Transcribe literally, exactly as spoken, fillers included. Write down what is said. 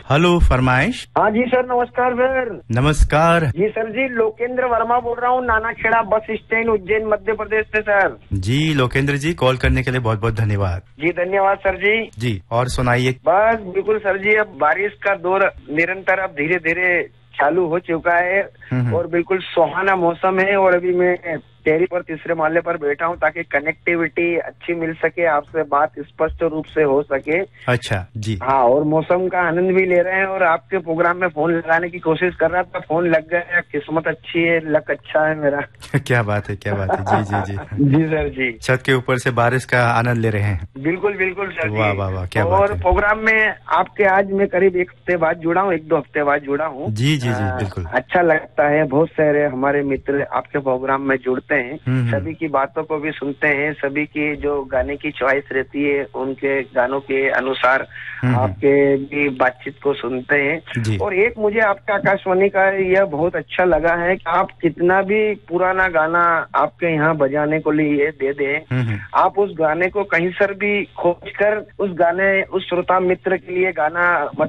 Hello फरमाइश। हाँ जी sir, नमस्कार सर। नमस्कार जी सर जी, लोकेंद्र वर्मा बोल रहा हूँ, नानाखेड़ा बस स्टैंड, उज्जैन, मध्य प्रदेश से सर। जी लोकेंद्र जी, कॉल करने के लिए बहुत बहुत धन्यवाद। जी धन्यवाद सर जी। जी और सुनाइए। बस बिल्कुल सर जी, अब बारिश का दौर निरंतर अब धीरे धीरे चालू हो चुका है और बिल्कुल सुहाना मौसम है। और अभी मैं टेरी पर तीसरे माले पर बैठा हूँ ताकि कनेक्टिविटी अच्छी मिल सके, आपसे बात स्पष्ट रूप से हो सके। अच्छा जी। हाँ, और मौसम का आनंद भी ले रहे हैं और आपके प्रोग्राम में फोन लगाने की कोशिश कर रहा था, फोन लग गया। किस्मत अच्छी है, लक अच्छा है मेरा। क्या बात है, क्या बात है। जी जी जी जी सर जी। छत के ऊपर से बारिश का आनंद ले रहे हैं। बिल्कुल बिल्कुल सर जी। वाह वाह वाह, क्या बात और है। प्रोग्राम में आपके आज मैं करीब एक हफ्ते बाद जुड़ा हूँ, एक दो हफ्ते बाद जुड़ा हूँ। जी जी जी बिल्कुल। अच्छा लगता है, बहुत सारे हमारे मित्र आपके प्रोग्राम में जुड़ते हैं, सभी की बातों को भी सुनते हैं, सभी की जो गाने की चॉइस रहती है उनके गानों के अनुसार आपके भी बातचीत को सुनते हैं। और एक मुझे आपका आकाशवाणी का यह बहुत अच्छा लगा है कि आप कितना भी पुराना गाना आपके यहाँ बजाने को लिए दे दें, आप उस गाने को कहीं सर भी खोज कर उस गाने उस श्रोता मित्र के लिए गाना